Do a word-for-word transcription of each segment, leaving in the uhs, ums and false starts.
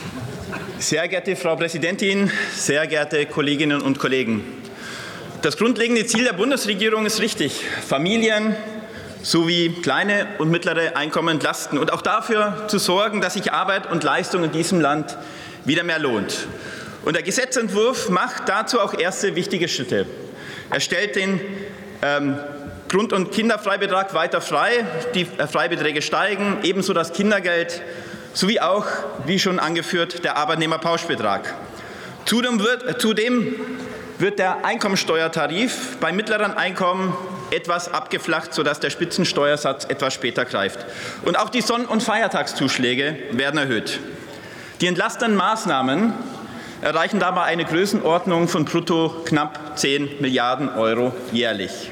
Sehr geehrte Frau Präsidentin, sehr geehrte Kolleginnen und Kollegen! Das grundlegende Ziel der Bundesregierung ist richtig: Familien sowie kleine und mittlere Einkommen entlasten und auch dafür zu sorgen, dass sich Arbeit und Leistung in diesem Land wieder mehr lohnt. Und der Gesetzentwurf macht dazu auch erste wichtige Schritte. Er stellt den ähm, Grund- und Kinderfreibetrag weiter frei, die äh, Freibeträge steigen, ebenso das Kindergeld sowie auch, wie schon angeführt, der Arbeitnehmerpauschbetrag. Zudem wird, äh, zudem wird der Einkommensteuertarif bei mittleren Einkommen etwas abgeflacht, sodass der Spitzensteuersatz etwas später greift. Und auch die Sonn- und Feiertagszuschläge werden erhöht. Die entlastenden Maßnahmen erreichen dabei eine Größenordnung von brutto knapp zehn Milliarden Euro jährlich.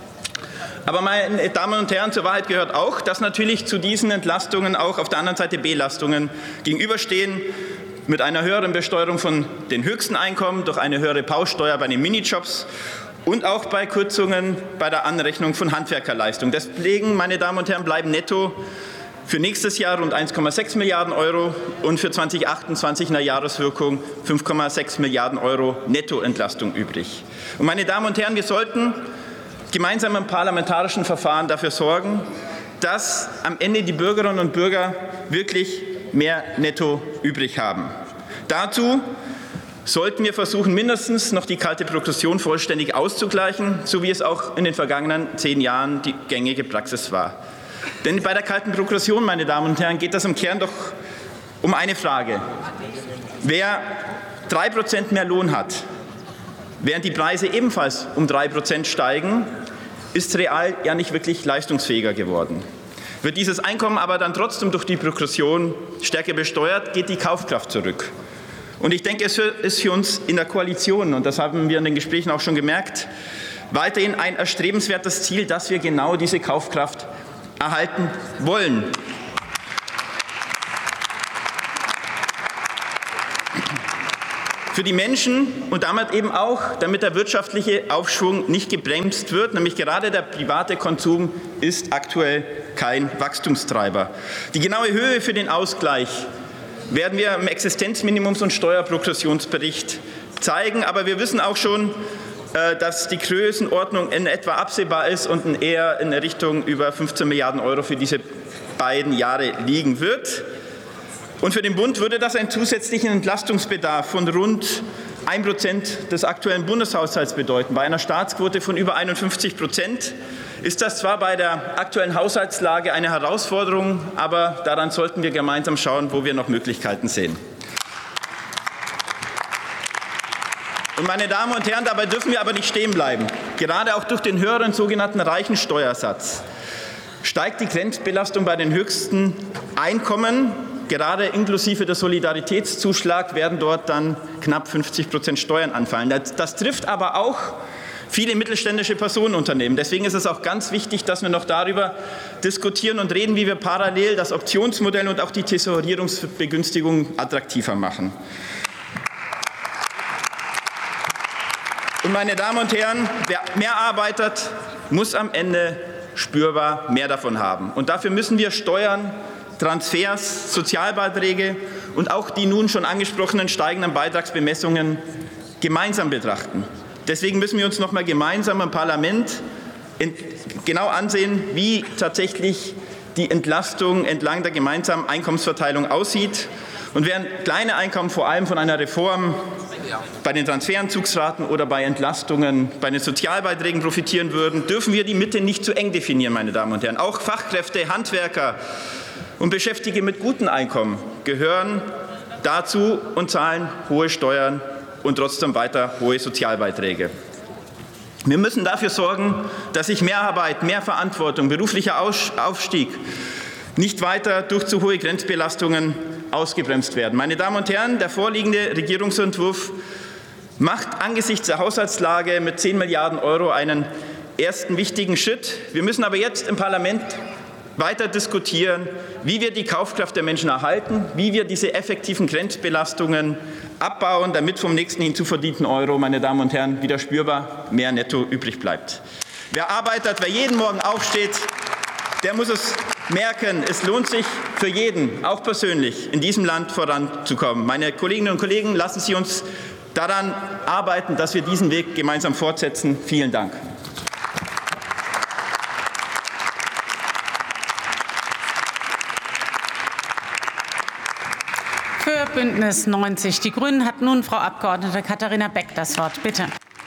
Aber, meine Damen und Herren, zur Wahrheit gehört auch, dass natürlich zu diesen Entlastungen auch auf der anderen Seite Belastungen gegenüberstehen, mit einer höheren Besteuerung von den höchsten Einkommen durch eine höhere Pauschsteuer bei den Minijobs und auch bei Kürzungen bei der Anrechnung von Handwerkerleistungen. Deswegen, meine Damen und Herren, bleiben netto für nächstes Jahr rund eins Komma sechs Milliarden Euro und für zweitausendachtundzwanzig in der Jahreswirkung fünf Komma sechs Milliarden Euro Nettoentlastung übrig. Und, meine Damen und Herren, wir sollten gemeinsam im parlamentarischen Verfahren dafür sorgen, dass am Ende die Bürgerinnen und Bürger wirklich mehr Netto übrig haben. Dazu sollten wir versuchen, mindestens noch die kalte Progression vollständig auszugleichen, so wie es auch in den vergangenen zehn Jahren die gängige Praxis war. Denn bei der kalten Progression, meine Damen und Herren, geht es im Kern doch um eine Frage. Wer drei Prozent mehr Lohn hat, während die Preise ebenfalls um drei Prozent steigen, ist real ja nicht wirklich leistungsfähiger geworden. Wird dieses Einkommen aber dann trotzdem durch die Progression stärker besteuert, geht die Kaufkraft zurück. Und ich denke, es ist für uns in der Koalition, und das haben wir in den Gesprächen auch schon gemerkt, weiterhin ein erstrebenswertes Ziel, dass wir genau diese Kaufkraft erhalten wollen. Für die Menschen und damit eben auch, damit der wirtschaftliche Aufschwung nicht gebremst wird, nämlich gerade der private Konsum ist aktuell kein Wachstumstreiber. Die genaue Höhe für den Ausgleich werden wir im Existenzminimums- und Steuerprogressionsbericht zeigen, aber wir wissen auch schon, dass die Größenordnung in etwa absehbar ist und eher in Richtung über fünfzehn Milliarden Euro für diese beiden Jahre liegen wird. Und für den Bund würde das einen zusätzlichen Entlastungsbedarf von rund ein Prozent des aktuellen Bundeshaushalts bedeuten. Bei einer Staatsquote von über einundfünfzig Prozent ist das zwar bei der aktuellen Haushaltslage eine Herausforderung, aber daran sollten wir gemeinsam schauen, wo wir noch Möglichkeiten sehen. Und, meine Damen und Herren, dabei dürfen wir aber nicht stehen bleiben. Gerade auch durch den höheren sogenannten Reichensteuersatz steigt die Grenzbelastung bei den höchsten Einkommen. Gerade inklusive des Solidaritätszuschlags werden dort dann knapp fünfzig Prozent Steuern anfallen. Das, das trifft aber auch viele mittelständische Personenunternehmen. Deswegen ist es auch ganz wichtig, dass wir noch darüber diskutieren und reden, wie wir parallel das Optionsmodell und auch die Tesorierungsbegünstigung attraktiver machen. Und, meine Damen und Herren, wer mehr arbeitet, muss am Ende spürbar mehr davon haben. Und dafür müssen wir Steuern, Transfers, Sozialbeiträge und auch die nun schon angesprochenen steigenden Beitragsbemessungen gemeinsam betrachten. Deswegen müssen wir uns noch mal gemeinsam im Parlament genau ansehen, wie tatsächlich die Entlastung entlang der gemeinsamen Einkommensverteilung aussieht. Und während kleine Einkommen vor allem von einer Reform bei den Transferentzugsraten oder bei Entlastungen bei den Sozialbeiträgen profitieren würden, dürfen wir die Mitte nicht zu eng definieren, meine Damen und Herren. Auch Fachkräfte, Handwerker und Beschäftigte mit guten Einkommen gehören dazu und zahlen hohe Steuern und trotzdem weiter hohe Sozialbeiträge. Wir müssen dafür sorgen, dass sich Mehrarbeit, mehr Verantwortung, beruflicher Aufstieg nicht weiter durch zu hohe Grenzbelastungen ausgebremst werden. Meine Damen und Herren, der vorliegende Regierungsentwurf macht angesichts der Haushaltslage mit zehn Milliarden Euro einen ersten wichtigen Schritt. Wir müssen aber jetzt im Parlament weiter diskutieren, wie wir die Kaufkraft der Menschen erhalten, wie wir diese effektiven Grenzbelastungen abbauen, damit vom nächsten hinzuverdienten Euro, meine Damen und Herren, wieder spürbar mehr netto übrig bleibt. Wer arbeitet, wer jeden Morgen aufsteht, der muss es merken, es lohnt sich für jeden, auch persönlich, in diesem Land voranzukommen. Meine Kolleginnen und Kollegen, lassen Sie uns daran arbeiten, dass wir diesen Weg gemeinsam fortsetzen. Vielen Dank. Für Bündnis neunzig Die Grünen hat nun Frau Abgeordnete Katharina Beck das Wort. Bitte.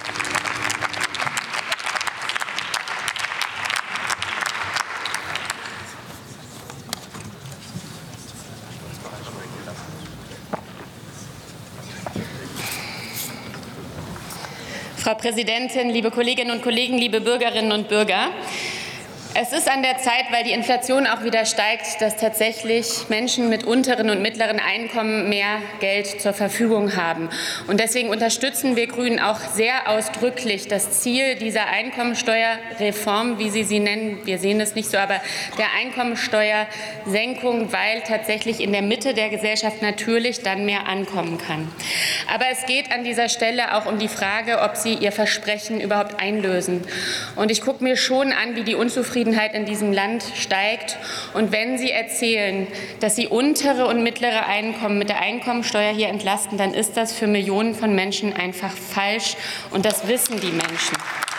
Frau Präsidentin, liebe Kolleginnen und Kollegen, liebe Bürgerinnen und Bürger! Es ist an der Zeit, weil die Inflation auch wieder steigt, dass tatsächlich Menschen mit unteren und mittleren Einkommen mehr Geld zur Verfügung haben. Und deswegen unterstützen wir Grünen auch sehr ausdrücklich das Ziel dieser Einkommensteuerreform, wie Sie sie nennen. Wir sehen es nicht so, aber der Einkommensteuersenkung, weil tatsächlich in der Mitte der Gesellschaft natürlich dann mehr ankommen kann. Aber es geht an dieser Stelle auch um die Frage, ob Sie Ihr Versprechen überhaupt einlösen. Und ich gucke mir schon an, wie die Unzufriedenheit in diesem Land steigt. Und wenn Sie erzählen, dass Sie untere und mittlere Einkommen mit der Einkommensteuer hier entlasten, dann ist das für Millionen von Menschen einfach falsch. Und das wissen die Menschen.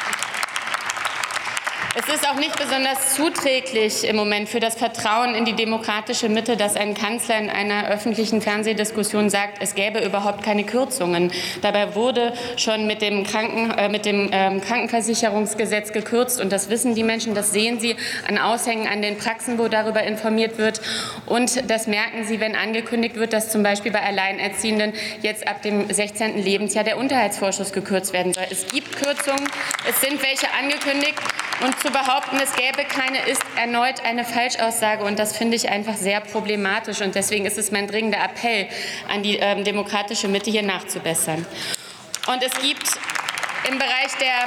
Es ist auch nicht besonders zuträglich im Moment für das Vertrauen in die demokratische Mitte, dass ein Kanzler in einer öffentlichen Fernsehdiskussion sagt, es gäbe überhaupt keine Kürzungen. Dabei wurde schon mit dem, Kranken, äh, mit dem ähm, Krankenversicherungsgesetz gekürzt. Und das wissen die Menschen, das sehen sie an Aushängen an den Praxen, wo darüber informiert wird. Und das merken sie, wenn angekündigt wird, dass zum Beispiel bei Alleinerziehenden jetzt ab dem sechzehnten Lebensjahr der Unterhaltsvorschuss gekürzt werden soll. Es gibt Kürzungen, es sind welche angekündigt. Und zu behaupten, es gäbe keine, ist erneut eine Falschaussage. Und das finde ich einfach sehr problematisch. Und deswegen ist es mein dringender Appell an die ähm, demokratische Mitte, hier nachzubessern. Und es gibt im Bereich der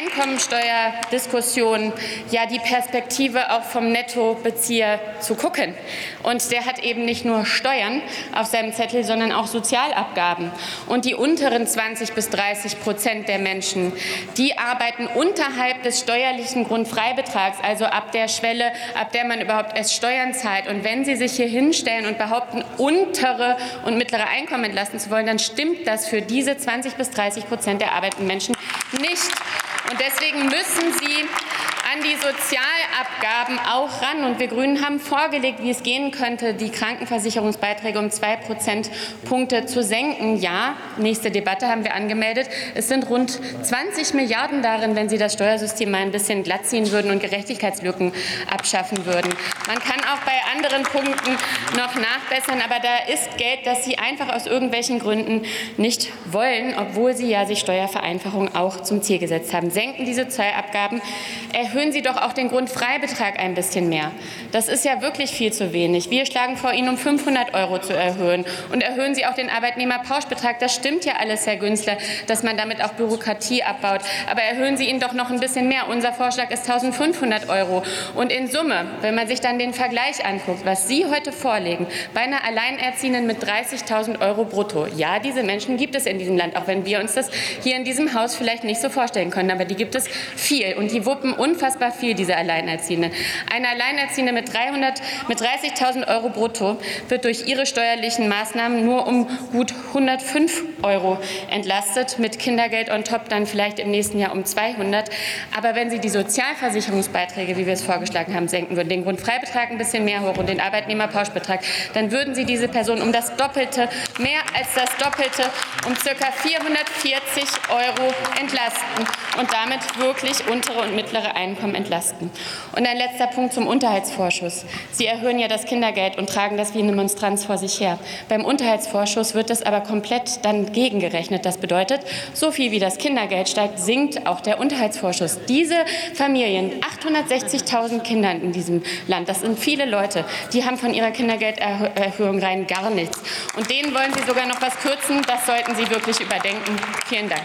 Einkommensteuerdiskussion ja die Perspektive auch vom Nettobezieher zu gucken. Und der hat eben nicht nur Steuern auf seinem Zettel, sondern auch Sozialabgaben. Und die unteren zwanzig bis dreißig Prozent der Menschen, die arbeiten unterhalb des steuerlichen Grundfreibetrags, also ab der Schwelle, ab der man überhaupt erst Steuern zahlt. Und wenn Sie sich hier hinstellen und behaupten, untere und mittlere Einkommen entlasten zu wollen, dann stimmt das für diese zwanzig bis dreißig Prozent der arbeitenden Menschen nicht. Und deswegen müssen Sie an die Sozialabgaben auch ran. Und wir Grünen haben vorgelegt, wie es gehen könnte, die Krankenversicherungsbeiträge um zwei Prozentpunkte zu senken. Ja, nächste Debatte haben wir angemeldet. Es sind rund zwanzig Milliarden darin, wenn Sie das Steuersystem mal ein bisschen glatt ziehen würden und Gerechtigkeitslücken abschaffen würden. Man kann auch bei anderen Punkten noch nachbessern, aber da ist Geld, das Sie einfach aus irgendwelchen Gründen nicht wollen, obwohl Sie ja sich Steuervereinfachung auch zum Ziel gesetzt haben. Senken die Sozialabgaben, erhöhen Sie doch auch den Grundfreibetrag ein bisschen mehr. Das ist ja wirklich viel zu wenig. Wir schlagen vor, ihn um fünfhundert Euro zu erhöhen. Und erhöhen Sie auch den Arbeitnehmerpauschbetrag. Das stimmt ja alles, Herr Günzler, dass man damit auch Bürokratie abbaut. Aber erhöhen Sie ihn doch noch ein bisschen mehr. Unser Vorschlag ist eintausendfünfhundert Euro. Und in Summe, wenn man sich dann den Vergleich anguckt, was Sie heute vorlegen, bei einer Alleinerziehenden mit dreißigtausend Euro brutto. Ja, diese Menschen gibt es in diesem Land, auch wenn wir uns das hier in diesem Haus vielleicht nicht so vorstellen können. Aber die gibt es viel. Und die wuppen unfassbar viel, diese Alleinerziehenden. Eine Alleinerziehende mit, mit dreißigtausend Euro brutto wird durch ihre steuerlichen Maßnahmen nur um gut hundertfünf Euro entlastet, mit Kindergeld on top dann vielleicht im nächsten Jahr um zweihundert. Aber wenn Sie die Sozialversicherungsbeiträge, wie wir es vorgeschlagen haben, senken würden, den Grundfreibetrag ein bisschen mehr hoch und den Arbeitnehmerpauschbetrag, dann würden Sie diese Person um das Doppelte, mehr als das Doppelte, um ca. vierhundertvierzig Euro entlasten und damit wirklich untere und mittlere Einkommen entlasten. Und ein letzter Punkt zum Unterhaltsvorschuss. Sie erhöhen ja das Kindergeld und tragen das wie eine Monstranz vor sich her. Beim Unterhaltsvorschuss wird das aber komplett dann gegengerechnet. Das bedeutet, so viel wie das Kindergeld steigt, sinkt auch der Unterhaltsvorschuss. Diese Familien, achthundertsechzigtausend Kinder in diesem Land, das sind viele Leute, die haben von ihrer Kindergelderhöhung rein gar nichts. Und denen wollen Sie sogar noch was kürzen. Das sollten Sie wirklich überdenken. Vielen Dank.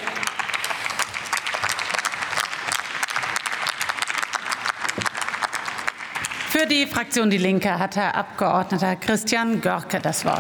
Für die Fraktion Die Linke hat Herr Abgeordneter Christian Görke das Wort.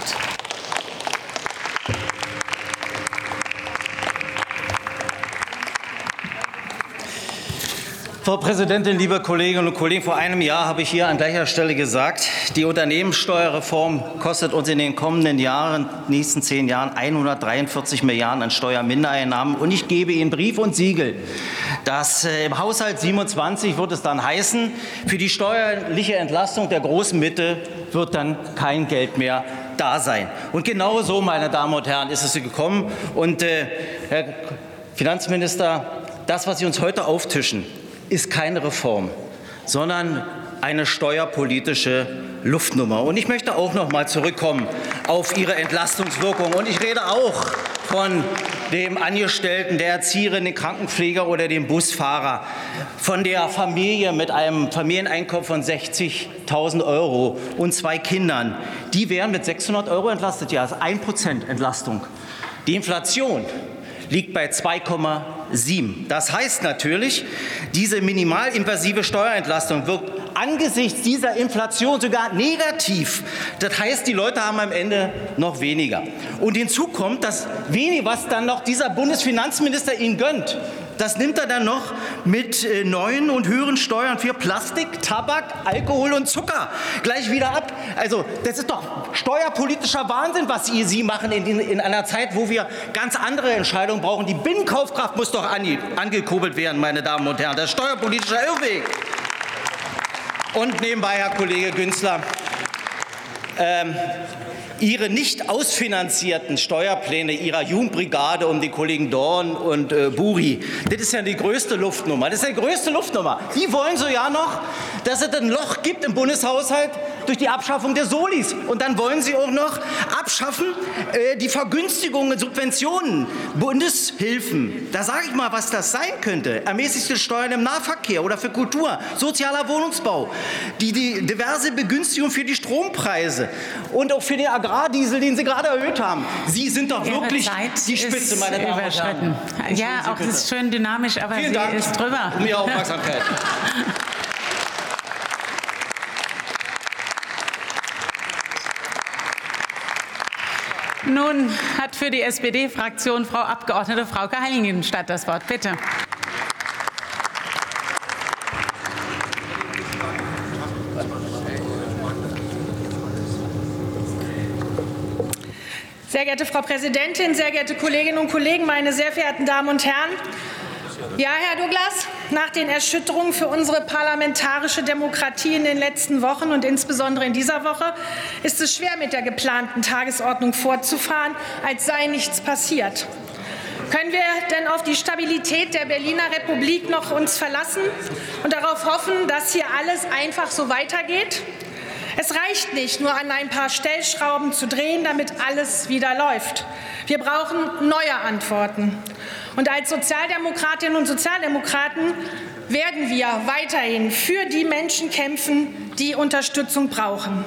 Frau Präsidentin, liebe Kolleginnen und Kollegen! Vor einem Jahr habe ich hier an gleicher Stelle gesagt, die Unternehmenssteuerreform kostet uns in den kommenden Jahren, nächsten zehn Jahren, hundertdreiundvierzig Milliarden an Steuermindereinnahmen. Und ich gebe Ihnen Brief und Siegel, dass äh, im Haushalt siebenundzwanzig wird es dann heißen, für die steuerliche Entlastung der großen Mitte wird dann kein Geld mehr da sein. Und genau so, meine Damen und Herren, ist es gekommen. Und äh, Herr Finanzminister, das, was Sie uns heute auftischen, ist keine Reform, sondern eine steuerpolitische Luftnummer. Und ich möchte auch noch mal zurückkommen auf Ihre Entlastungswirkung. Und ich rede auch von dem Angestellten, der Erzieherin, den Krankenpfleger oder dem Busfahrer, von der Familie mit einem Familieneinkommen von sechzigtausend Euro und zwei Kindern. Die werden mit sechshundert Euro entlastet. Ja, das ist ein Prozent Entlastung. Die Inflation liegt bei zwei Komma sieben. Das heißt natürlich, diese minimalinvasive Steuerentlastung wirkt angesichts dieser Inflation sogar negativ. Das heißt, die Leute haben am Ende noch weniger. Und hinzu kommt, dass wenig, was dann noch dieser Bundesfinanzminister ihnen gönnt, das nimmt er dann noch mit neuen und höheren Steuern für Plastik, Tabak, Alkohol und Zucker gleich wieder ab. Also das ist doch steuerpolitischer Wahnsinn, was Sie, Sie machen in, in einer Zeit, wo wir ganz andere Entscheidungen brauchen. Die Binnenkaufkraft muss doch ange, angekurbelt werden, meine Damen und Herren. Das ist steuerpolitischer Irrweg. Und nebenbei, Herr Kollege Günzler, ähm, Ihre nicht ausfinanzierten Steuerpläne Ihrer Jugendbrigade um die Kollegen Dorn und äh, Buri, das ist ja die größte Luftnummer. Das ist die größte Luftnummer. Die wollen so ja noch, dass es ein Loch gibt im Bundeshaushalt durch die Abschaffung der Solis. Und dann wollen Sie auch noch abschaffen äh, die Vergünstigungen, Subventionen, Bundeshilfen. Da sage ich mal, was das sein könnte. Ermäßigte Steuern im Nahverkehr oder für Kultur, sozialer Wohnungsbau, die, die diverse Begünstigungen für die Strompreise und auch für den Agrardiesel, den Sie gerade erhöht haben. Sie sind doch Ihre wirklich Zeit die Spitze, meine Damen und Herren. Ja, auch es ist schön dynamisch, aber Vielen sie Dank ist drüber. um Ihre Aufmerksamkeit. Nun hat für die S P D-Fraktion Frau Abgeordnete Frauke Heiligenstadt das Wort. Bitte. Sehr geehrte Frau Präsidentin, sehr geehrte Kolleginnen und Kollegen, meine sehr verehrten Damen und Herren! Ja, Herr Douglas, nach den Erschütterungen für unsere parlamentarische Demokratie in den letzten Wochen und insbesondere in dieser Woche ist es schwer, mit der geplanten Tagesordnung fortzufahren, als sei nichts passiert. Können wir denn auf die Stabilität der Berliner Republik noch uns verlassen und darauf hoffen, dass hier alles einfach so weitergeht? Es reicht nicht, nur an ein paar Stellschrauben zu drehen, damit alles wieder läuft. Wir brauchen neue Antworten. Und als Sozialdemokratinnen und Sozialdemokraten werden wir weiterhin für die Menschen kämpfen, die Unterstützung brauchen.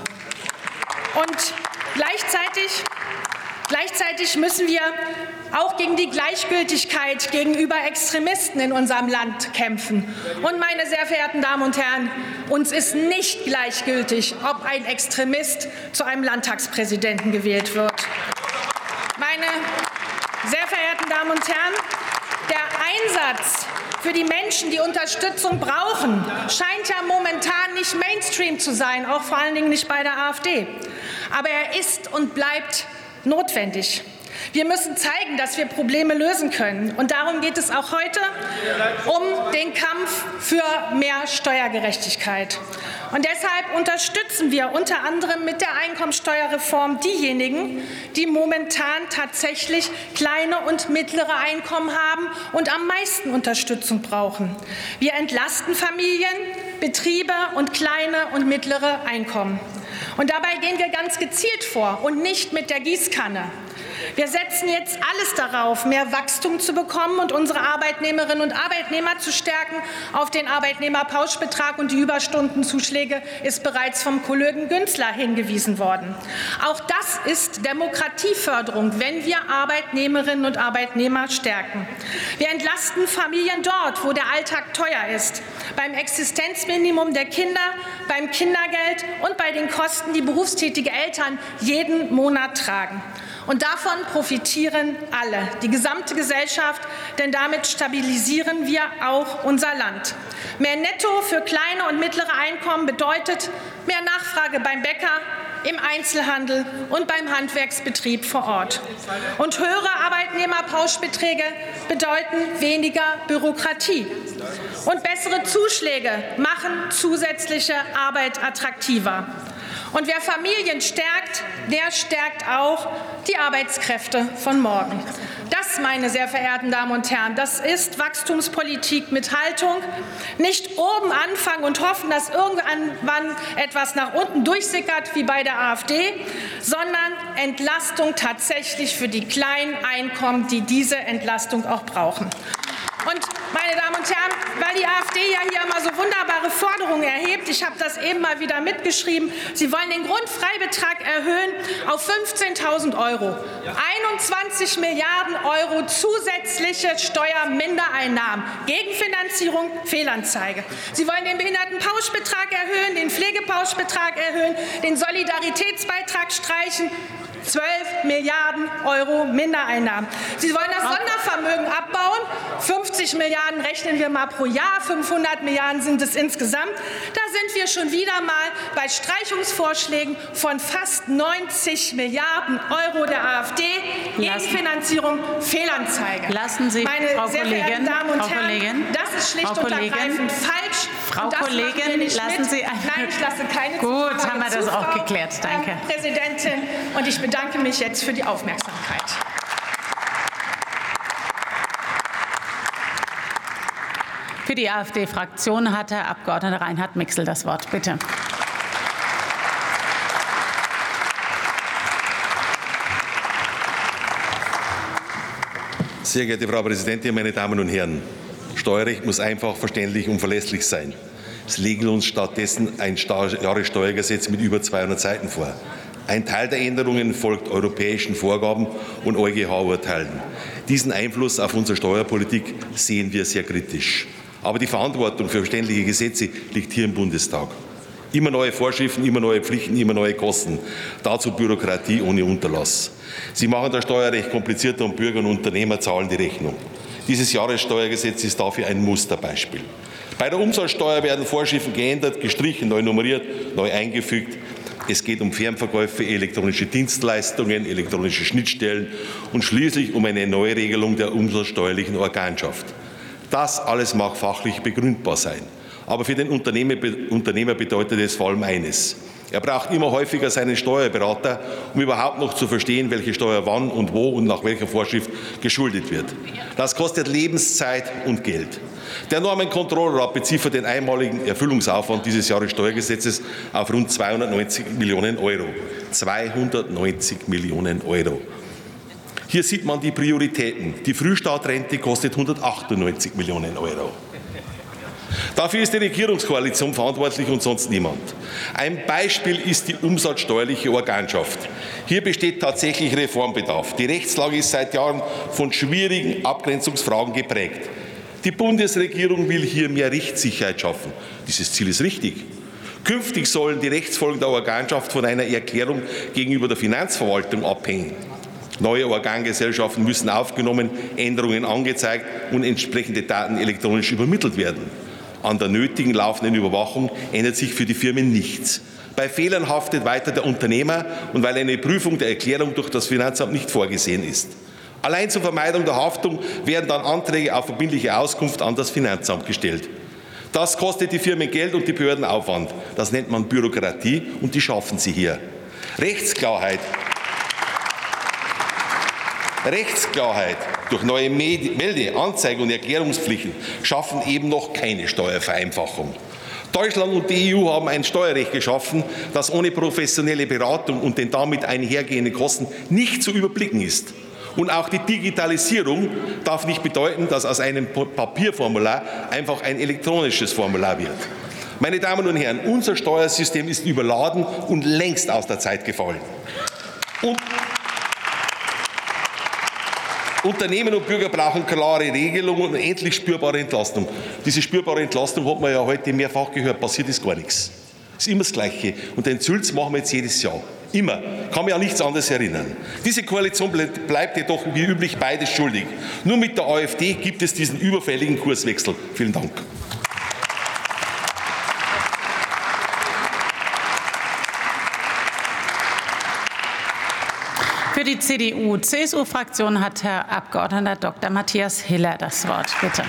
Und gleichzeitig, gleichzeitig müssen wir auch gegen die Gleichgültigkeit gegenüber Extremisten in unserem Land kämpfen. Und, meine sehr verehrten Damen und Herren, uns ist nicht gleichgültig, ob ein Extremist zu einem Landtagspräsidenten gewählt wird. Meine sehr verehrten Damen und Herren, der Einsatz für die Menschen, die Unterstützung brauchen, scheint ja momentan nicht Mainstream zu sein, auch vor allen Dingen nicht bei der AfD. Aber er ist und bleibt notwendig. Wir müssen zeigen, dass wir Probleme lösen können. Und darum geht es auch heute um den Kampf für mehr Steuergerechtigkeit. Und deshalb unterstützen wir unter anderem mit der Einkommensteuerreform diejenigen, die momentan tatsächlich kleine und mittlere Einkommen haben und am meisten Unterstützung brauchen. Wir entlasten Familien, Betriebe und kleine und mittlere Einkommen. Und dabei gehen wir ganz gezielt vor und nicht mit der Gießkanne. Wir setzen jetzt alles darauf, mehr Wachstum zu bekommen und unsere Arbeitnehmerinnen und Arbeitnehmer zu stärken. Auf den Arbeitnehmerpauschbetrag und die Überstundenzuschläge ist bereits vom Kollegen Günzler hingewiesen worden. Auch das ist Demokratieförderung, wenn wir Arbeitnehmerinnen und Arbeitnehmer stärken. Wir entlasten Familien dort, wo der Alltag teuer ist, beim Existenzminimum der Kinder, beim Kindergeld und bei den Kosten, die berufstätige Eltern jeden Monat tragen. Und davon profitieren alle, die gesamte Gesellschaft, denn damit stabilisieren wir auch unser Land. Mehr Netto für kleine und mittlere Einkommen bedeutet mehr Nachfrage beim Bäcker, im Einzelhandel und beim Handwerksbetrieb vor Ort. Und höhere Arbeitnehmerpauschbeträge bedeuten weniger Bürokratie. Und bessere Zuschläge machen zusätzliche Arbeit attraktiver. Und wer Familien stärkt, der stärkt auch die Arbeitskräfte von morgen. Das, meine sehr verehrten Damen und Herren, das ist Wachstumspolitik mit Haltung. Nicht oben anfangen und hoffen, dass irgendwann etwas nach unten durchsickert, wie bei der AfD, sondern Entlastung tatsächlich für die kleinen Einkommen, die diese Entlastung auch brauchen. Und, meine Damen und Herren, weil die AfD ja hier immer so wunderbare Forderungen erhebt, ich habe das eben mal wieder mitgeschrieben, Sie wollen den Grundfreibetrag erhöhen auf fünfzehntausend Euro. einundzwanzig Milliarden Euro zusätzliche Steuermindereinnahmen. Gegenfinanzierung, Fehlanzeige. Sie wollen den Behindertenpauschbetrag erhöhen, den Pflegepauschbetrag erhöhen, den Solidaritätsbeitrag streichen. zwölf Milliarden Euro Mindereinnahmen. Sie wollen das Sondervermögen abbauen. fünfzig Milliarden rechnen wir mal pro Jahr. fünfhundert Milliarden sind es insgesamt. Da sind wir schon wieder mal bei Streichungsvorschlägen von fast neunzig Milliarden Euro der AfD. Gegenfinanzierung, Fehlanzeige. Lassen Sie, Meine Frau sehr Kollegin, verehrten Damen und Frau Herren, Kollegin, das ist schlicht Frau und Kollegin, ergreifend falsch. Frau und das Kollegin, machen wir nicht lassen mit. Sie eine Nein, ich lasse keine Gut, Zusage haben wir das zu, auch Frau, geklärt. Danke. äh, Präsidentin. Und ich bedanke mich jetzt für die Aufmerksamkeit. Für die AfD-Fraktion hat Herr Abgeordneter Reinhard Mixel das Wort. Bitte. Sehr geehrte Frau Präsidentin, meine Damen und Herren! Steuerrecht muss einfach, verständlich und verlässlich sein. Es legt uns stattdessen ein Jahressteuergesetz mit über zweihundert Seiten vor. Ein Teil der Änderungen folgt europäischen Vorgaben und EuGH-Urteilen. Diesen Einfluss auf unsere Steuerpolitik sehen wir sehr kritisch. Aber die Verantwortung für verständliche Gesetze liegt hier im Bundestag. Immer neue Vorschriften, immer neue Pflichten, immer neue Kosten. Dazu Bürokratie ohne Unterlass. Sie machen das Steuerrecht komplizierter und Bürger und Unternehmer zahlen die Rechnung. Dieses Jahressteuergesetz ist dafür ein Musterbeispiel. Bei der Umsatzsteuer werden Vorschriften geändert, gestrichen, neu nummeriert, neu eingefügt. Es geht um Fernverkäufe, elektronische Dienstleistungen, elektronische Schnittstellen und schließlich um eine Neuregelung der umsatzsteuerlichen Organschaft. Das alles mag fachlich begründbar sein. Aber für den Unternehmer, Unternehmer bedeutet es vor allem eines. Er braucht immer häufiger seinen Steuerberater, um überhaupt noch zu verstehen, welche Steuer wann und wo und nach welcher Vorschrift geschuldet wird. Das kostet Lebenszeit und Geld. Der Normenkontrollrat beziffert den einmaligen Erfüllungsaufwand dieses Jahressteuergesetzes auf rund zweihundertneunzig Millionen Euro. zweihundertneunzig Millionen Euro. Hier sieht man die Prioritäten. Die Frühstartrente kostet hundertachtundneunzig Millionen Euro. Dafür ist die Regierungskoalition verantwortlich und sonst niemand. Ein Beispiel ist die umsatzsteuerliche Organschaft. Hier besteht tatsächlich Reformbedarf. Die Rechtslage ist seit Jahren von schwierigen Abgrenzungsfragen geprägt. Die Bundesregierung will hier mehr Rechtssicherheit schaffen. Dieses Ziel ist richtig. Künftig sollen die Rechtsfolgen der Organschaft von einer Erklärung gegenüber der Finanzverwaltung abhängen. Neue Organgesellschaften müssen aufgenommen, Änderungen angezeigt und entsprechende Daten elektronisch übermittelt werden. An der nötigen laufenden Überwachung ändert sich für die Firmen nichts. Bei Fehlern haftet weiter der Unternehmer und weil eine Prüfung der Erklärung durch das Finanzamt nicht vorgesehen ist. Allein zur Vermeidung der Haftung werden dann Anträge auf verbindliche Auskunft an das Finanzamt gestellt. Das kostet die Firmen Geld und die Behörden Aufwand. Das nennt man Bürokratie und die schaffen sie hier. Rechtsklarheit. Rechtsklarheit durch neue Melde-, Anzeige- und Erklärungspflichten schaffen eben noch keine Steuervereinfachung. Deutschland und die E U haben ein Steuerrecht geschaffen, das ohne professionelle Beratung und den damit einhergehenden Kosten nicht zu überblicken ist. Und auch die Digitalisierung darf nicht bedeuten, dass aus einem Papierformular einfach ein elektronisches Formular wird. Meine Damen und Herren, unser Steuersystem ist überladen und längst aus der Zeit gefallen. Und Unternehmen und Bürger brauchen klare Regelungen und endlich spürbare Entlastung. Diese spürbare Entlastung hat man ja heute mehrfach gehört, passiert ist gar nichts. Es ist immer das Gleiche. Und den Zülz machen wir jetzt jedes Jahr. Immer. Kann mich an nichts anderes erinnern. Diese Koalition bleibt jedoch wie üblich beides schuldig. Nur mit der AfD gibt es diesen überfälligen Kurswechsel. Vielen Dank. Für die C D U-C S U-Fraktion hat Herr Abgeordneter Doktor Matthias Hiller das Wort. Bitte.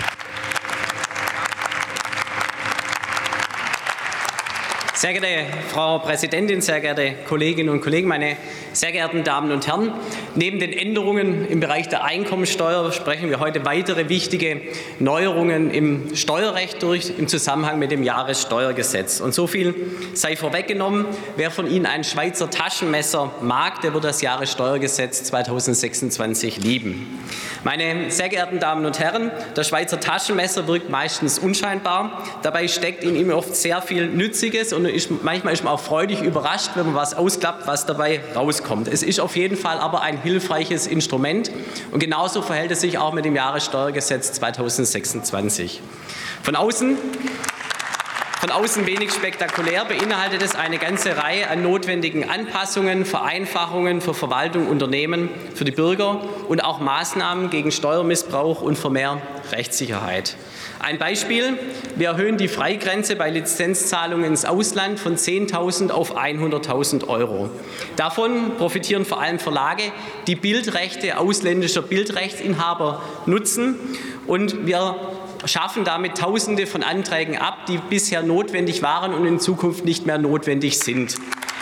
Sehr geehrte Frau Präsidentin, sehr geehrte Kolleginnen und Kollegen, meine sehr geehrten Damen und Herren! Neben den Änderungen im Bereich der Einkommensteuer sprechen wir heute weitere wichtige Neuerungen im Steuerrecht durch im Zusammenhang mit dem Jahressteuergesetz. Und so viel sei vorweggenommen: Wer von Ihnen ein Schweizer Taschenmesser mag, der wird das Jahressteuergesetz zweitausendsechsundzwanzig lieben. Meine sehr geehrten Damen und Herren, das Schweizer Taschenmesser wirkt meistens unscheinbar. Dabei steckt in ihm oft sehr viel Nützliches, und ist, manchmal ist man auch freudig überrascht, wenn man was ausklappt, was dabei rauskommt. Es ist auf jeden Fall aber ein hilfreiches Instrument, und genauso verhält es sich auch mit dem Jahressteuergesetz zweitausendsechsundzwanzig. Von außen Von außen wenig spektakulär beinhaltet es eine ganze Reihe an notwendigen Anpassungen, Vereinfachungen für Verwaltung, Unternehmen, für die Bürger und auch Maßnahmen gegen Steuermissbrauch und für mehr Rechtssicherheit. Ein Beispiel: Wir erhöhen die Freigrenze bei Lizenzzahlungen ins Ausland von zehntausend auf hunderttausend Euro. Davon profitieren vor allem Verlage, die Bildrechte ausländischer Bildrechtsinhaber nutzen, und wir schaffen damit Tausende von Anträgen ab, die bisher notwendig waren und in Zukunft nicht mehr notwendig sind.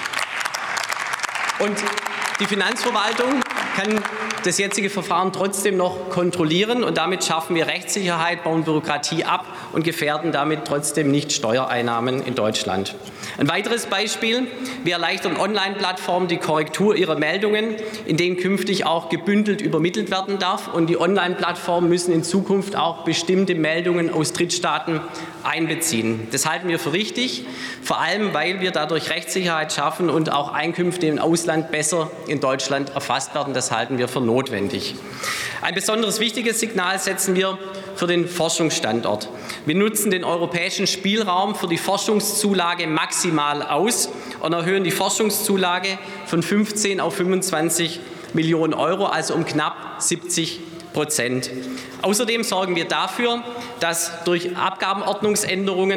Und die Finanzverwaltung kann das jetzige Verfahren trotzdem noch kontrollieren, und damit schaffen wir Rechtssicherheit, bauen Bürokratie ab und gefährden damit trotzdem nicht Steuereinnahmen in Deutschland. Ein weiteres Beispiel: Wir erleichtern Online-Plattformen die Korrektur ihrer Meldungen, in denen künftig auch gebündelt übermittelt werden darf, und die Online-Plattformen müssen in Zukunft auch bestimmte Meldungen aus Drittstaaten einbeziehen. Das halten wir für richtig, vor allem weil wir dadurch Rechtssicherheit schaffen und auch Einkünfte im Ausland besser in Deutschland erfasst werden. Das halten wir für notwendig. Ein besonders wichtiges Signal setzen wir für den Forschungsstandort. Wir nutzen den europäischen Spielraum für die Forschungszulage maximal aus und erhöhen die Forschungszulage von fünfzehn auf fünfundzwanzig Millionen Euro, also um knapp siebzig Prozent. Außerdem sorgen wir dafür, dass durch Abgabenordnungsänderungen